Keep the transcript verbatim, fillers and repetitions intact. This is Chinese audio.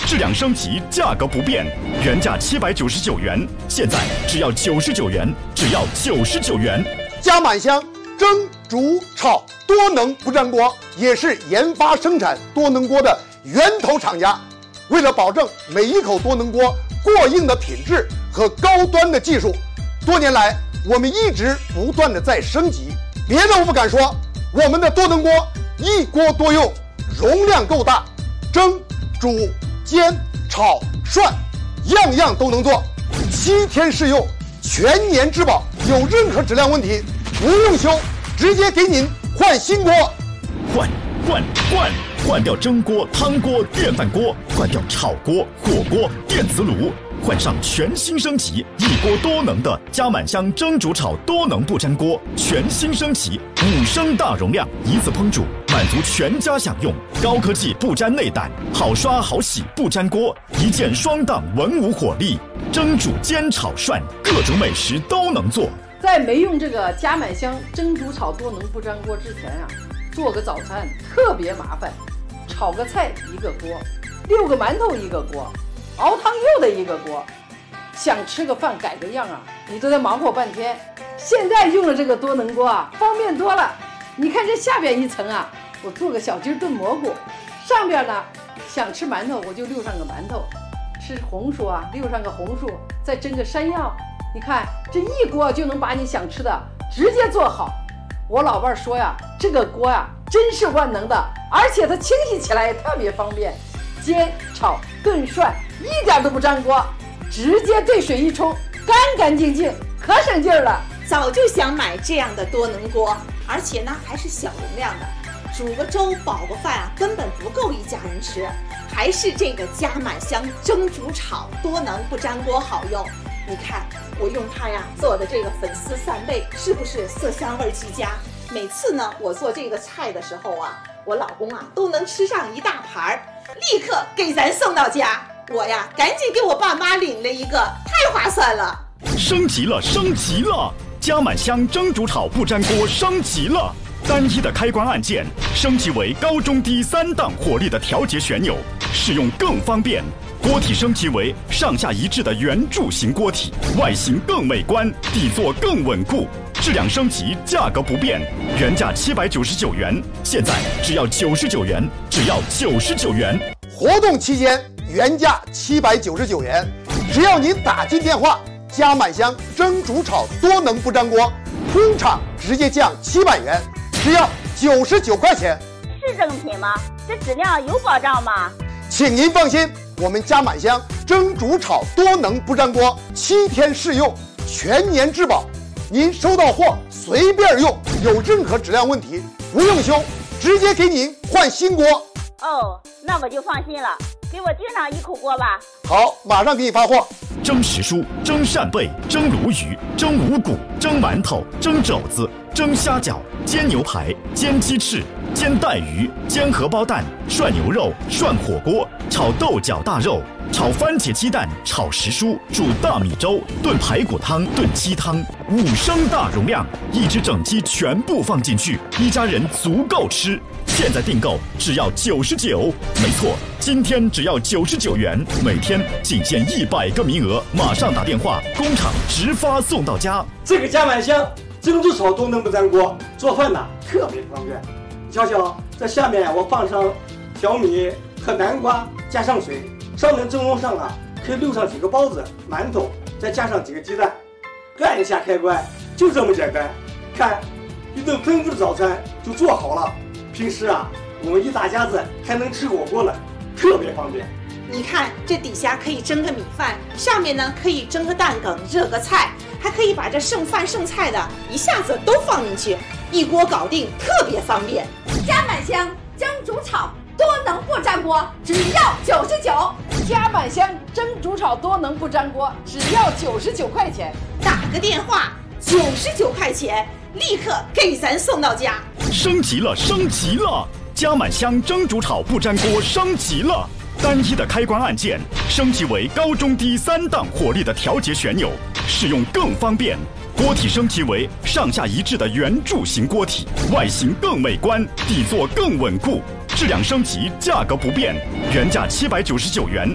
质量升级，价格不变，原价七百九十九元，现在只要九十九元，只要九十九元。 加满香蒸、煮、炒多能不粘锅，也是研发生产多能锅的源头厂家。为了保证每一口多能锅过硬的品质和高端的技术，多年来我们一直不断的在升级。别的我不敢说，我们的多能锅一锅多用，容量够大，蒸、煮、煎、炒、涮，样样都能做，七天试用，全年质保，有任何质量问题不用修，直接给您换新锅。 换换换换掉蒸锅、汤锅、电饭锅，换掉炒锅、火锅、电磁炉，换上全新升级一锅多能的加满香蒸煮炒多能不粘锅，全新升级，五升大容量，一次烹煮，满足全家享用。高科技不粘内胆，好刷好洗不粘锅，一键双档文武火力，蒸煮煎炒涮各种美食都能做。 在没用这个加满香蒸煮炒多能不粘锅之前啊，做个早餐特别麻烦，炒个菜一个锅，溜个馒头一个锅，熬汤又得一个锅，想吃个饭改个样啊，你都得忙活半天。现在用了这个多能锅啊，方便多了。你看这下边一层啊，我做个小鸡炖蘑菇，上边呢想吃馒头我就溜上个馒头，吃红薯啊溜上个红薯，再蒸个山药。你看这一锅就能把你想吃的直接做好。我老伴说呀，这个锅呀真是万能的，而且它清洗起来也特别方便，煎、炒、炖、涮一点都不粘锅，直接兑水一冲，干干净净，可省劲儿了。 早就想买这样的多能锅，而且呢还是小容量的，煮个粥饱个饭啊根本不够一家人吃，还是这个加满香蒸煮炒多能不粘锅好用。你看我用它呀做的这个粉丝扇贝，是不是色香味俱佳？每次呢我做这个菜的时候啊，我老公啊都能吃上一大盘，立刻给咱送到家。我呀赶紧给我爸妈领了一个，太划算了。 升级了升级了，加满香蒸煮炒不粘锅升级了，单一的开关按键升级为高中低三档火力的调节旋钮，使用更方便。锅体升级为上下一致的圆柱形锅体，外形更美观，底座更稳固。质量升级，价格不变，原价七百九十九元，现在只要九十九元，只要九十九元。 活动期间原价七百九十九元，只要您打进电话，加满香蒸煮炒多能不粘锅，通厂直接降七百元，只要九十九块钱。 是正品吗？这质量有保障吗？ 请您放心，我们加满香蒸煮炒多能不粘锅七天试用，全年质保，您收到货随便用，有任何质量问题不用修，直接给您换新锅。 哦，那我就放心了，给我订上一口锅吧。 好，马上给你发货。 蒸时蔬、蒸扇贝、蒸鲈鱼、蒸五谷、蒸馒头、蒸肘子、蒸虾饺、煎牛排、煎鸡翅、煎带鱼、煎荷包蛋、涮牛肉、涮火锅、炒豆角大肉、炒番茄鸡蛋、炒时蔬、煮大米粥、炖排骨汤、炖鸡汤，五升大容量，一只整鸡全部放进去，一家人足够吃。现在订购只要九十九，没错，今天只要九十九元，每天仅限一百个名额，马上打电话，工厂直发送到家。 这个加满香蒸煮炒多能不粘锅，做饭呢特别方便。瞧瞧，这下面我放上小米和南瓜，加上水，上面蒸笼上啊可以溜上几个包子、馒头，再加上几个鸡蛋，按一下开关，就这么简单。看，一顿丰富的早餐就做好了。平时啊，我们一大家子还能吃火锅了，特别方便。 你看这底下可以蒸个米饭，上面呢可以蒸个蛋羹、热个菜，还可以把这剩饭剩菜的一下子都放进去，一锅搞定，特别方便。 加满香蒸煮炒多能不粘锅，只要九十九。 加满香蒸煮炒多能不粘锅，只要九十九块钱。 打个电话，九十九块钱，立刻给咱送到家。 升级了升级了，加满香蒸煮炒不粘锅升级了，单一的开关按键升级为高中低三档火力的调节旋钮，使用更方便。锅体升级为上下一致的圆柱形锅体，外形更美观，底座更稳固。质量升级，价格不变，原价七百九十九元，